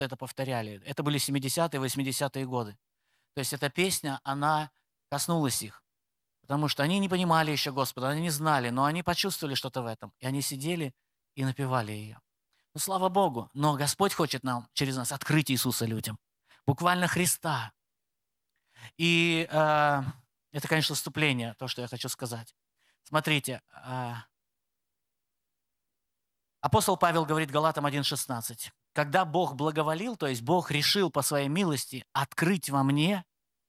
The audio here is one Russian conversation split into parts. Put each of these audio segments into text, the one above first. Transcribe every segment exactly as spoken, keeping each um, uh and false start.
это повторяли. Это были семидесятые, восьмидесятые годы. То есть эта песня, она коснулась их, потому что они не понимали еще Господа, они не знали, но они почувствовали что-то в этом, и они сидели и напевали ее. Ну, слава Богу, но Господь хочет нам через нас открыть Иисуса людям, буквально Христа. И э, это, конечно, вступление, то, что я хочу сказать. Смотрите, э, апостол Павел говорит Галатам один шестнадцать. Когда Бог благоволил, то есть Бог решил по своей милости открыть во мне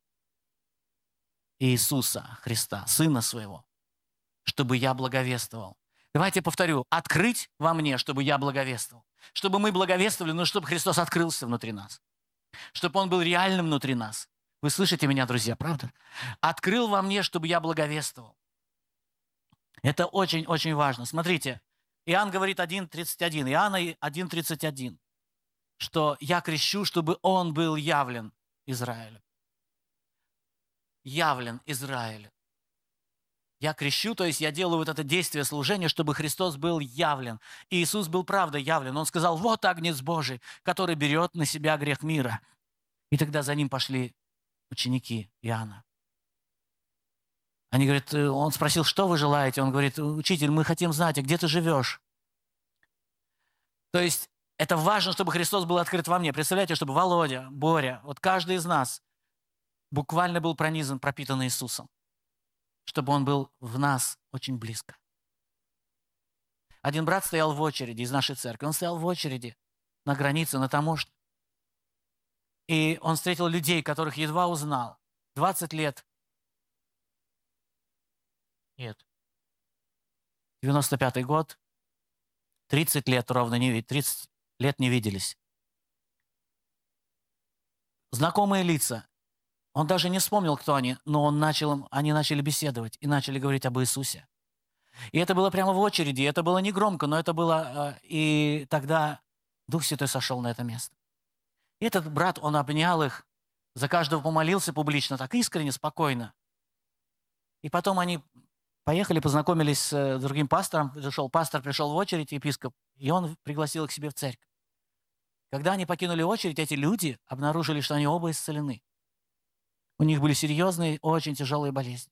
Иисуса Христа, Сына Своего, чтобы я благовествовал. Давайте повторю. Открыть во мне, чтобы я благовествовал. Чтобы мы благовествовали, но чтобы Христос открылся внутри нас. Чтобы Он был реальным внутри нас. Вы слышите меня, друзья, правда? Открыл во мне, чтобы я благовествовал. Это очень-очень важно. Смотрите, Иоанн говорит один тридцать один. Иоанна один тридцать один. Что я крещу, чтобы Он был явлен Израилю. Явлен Израилю. Я крещу, то есть я делаю вот это действие служения, чтобы Христос был явлен. И Иисус был правда явлен. Он сказал, вот Агнец Божий, который берет на себя грех мира. И тогда за ним пошли ученики Иоанна. Они говорят, он спросил, что вы желаете? Он говорит, учитель, мы хотим знать, а где ты живешь? То есть это важно, чтобы Христос был открыт во мне. Представляете, чтобы Володя, Боря, вот каждый из нас буквально был пронизан, пропитан Иисусом. Чтобы он был в нас очень близко. Один брат стоял в очереди из нашей церкви. Он стоял в очереди на границе, на таможне. И он встретил людей, которых едва узнал. двадцать лет. Нет. девяносто пятый год. тридцать лет ровно не виделись. тридцать лет не виделись. Знакомые лица. Он даже не вспомнил, кто они, но он начал, они начали беседовать и начали говорить об Иисусе. И это было прямо в очереди, это было не громко, но это было... И тогда Дух Святой сошел на это место. И этот брат, он обнял их, за каждого помолился публично, так искренне, спокойно. И потом они поехали, познакомились с другим пастором, пришел пастор, пришел в очередь, епископ, и он пригласил их к себе в церковь. Когда они покинули очередь, эти люди обнаружили, что они оба исцелены. У них были серьезные, очень тяжелые болезни.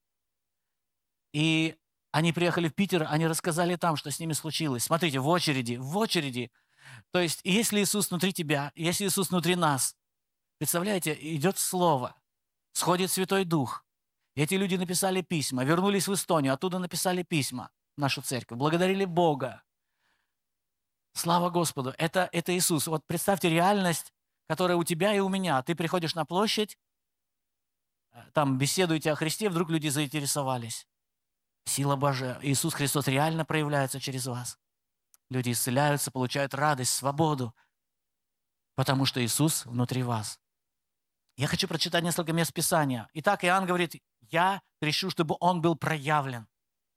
И они приехали в Питер, они рассказали там, что с ними случилось. Смотрите, в очереди, в очереди. То есть, если Иисус внутри тебя, если Иисус внутри нас, представляете, идет Слово, сходит Святой Дух. И эти люди написали письма, вернулись в Эстонию, оттуда написали письма в нашу церковь, благодарили Бога. Слава Господу, это, это Иисус. Вот представьте реальность, которая у тебя и у меня. Ты приходишь на площадь, там беседуете о Христе, вдруг люди заинтересовались. Сила Божия. Иисус Христос реально проявляется через вас. Люди исцеляются, получают радость, свободу, потому что Иисус внутри вас. Я хочу прочитать несколько мест Писания. Итак, Иоанн говорит, я крещу, чтобы Он был проявлен.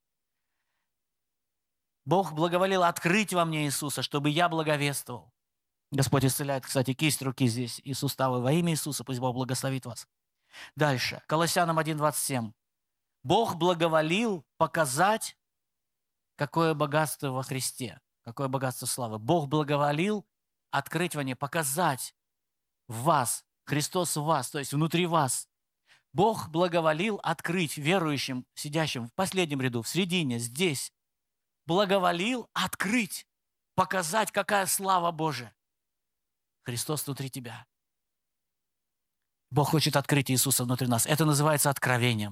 Бог благоволил открыть во мне Иисуса, чтобы я благовествовал. Господь исцеляет, кстати, кисть руки здесь и суставы во имя Иисуса. Пусть Бог благословит вас. Дальше. Колоссянам один двадцать семь. Бог благоволил показать, какое богатство во Христе, какое богатство славы. Бог благоволил открыть во мне, показать в вас, Христос в вас, то есть внутри вас. Бог благоволил открыть верующим, сидящим в последнем ряду, в середине, здесь. Благоволил открыть, показать, какая слава Божия. Христос внутри тебя. Бог хочет открыть Иисуса внутри нас. Это называется откровением.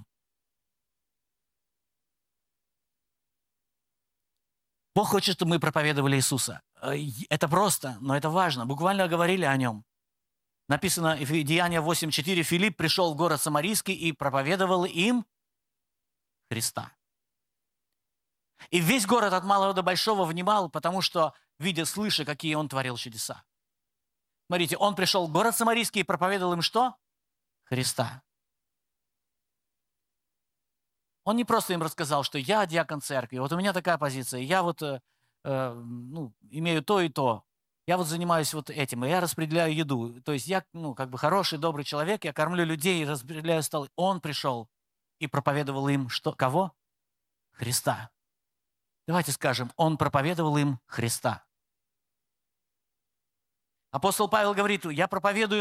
Бог хочет, чтобы мы проповедовали Иисуса. Это просто, но это важно. Буквально говорили о Нем. Написано в Деяния восемь четыре. Филипп пришел в город Самарийский и проповедовал им Христа. И весь город от малого до большого внимал, потому что, видя, слыша, какие он творил чудеса. Смотрите, он пришел в город Самарийский и проповедовал им что? Христа. Он не просто им рассказал, что я диакон церкви, вот у меня такая позиция, я вот э, э, ну, имею то и то, я вот занимаюсь вот этим, и я распределяю еду. То есть я, ну, как бы хороший, добрый человек, я кормлю людей, распределяю столы. Он пришел и проповедовал им что? Кого? Христа. Давайте скажем, он проповедовал им Христа. Апостол Павел говорит, я проповедую